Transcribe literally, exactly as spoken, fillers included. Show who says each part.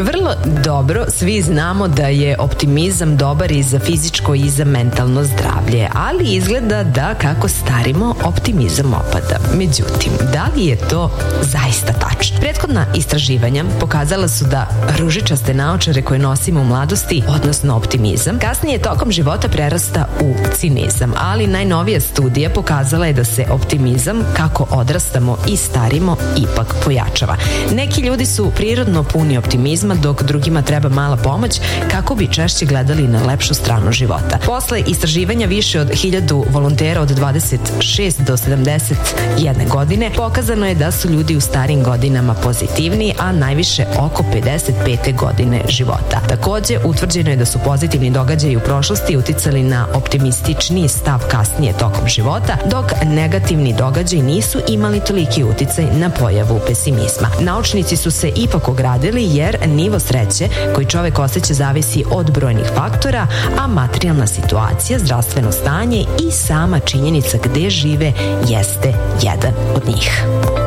Speaker 1: Vrlo dobro svi znamo da je optimizam dobar i za fizičko i za mentalno zdravlje, ali izgleda da kako starimo, optimizam opada. Međutim, da li je to zaista tačno? Prethodna istraživanja pokazala su da ružičaste naočare koje nosimo u mladosti, odnosno optimizam, kasnije tokom života prerasta u cinizam, ali najnovija studija pokazala je da se optimizam, kako odrastamo i starimo, ipak pojačava. Neki ljudi su prirodno puni optimizma, dok drugima treba mala pomoć kako bi češće gledali na lepšu stranu života. Posle istraživanja više od hiljadu volontera od dvadeset šest do sedamdeset jedne godine pokazano je da su ljudi u starijim godinama pozitivniji, a najviše oko pedeset pete godine života. Takođe, utvrđeno je da su pozitivni događaji u prošlosti uticali na optimističniji stav kasnije tokom života, dok negativni događaji nisu imali toliki uticaj na pojavu pesimizma. Naučnici su se ipak ogradili jer nivo sreće koji čovek osjeća zavisi od brojnih faktora, a materijalna situacija, zdravstveno stanje i sama činjenica gde žive jeste jedan od njih.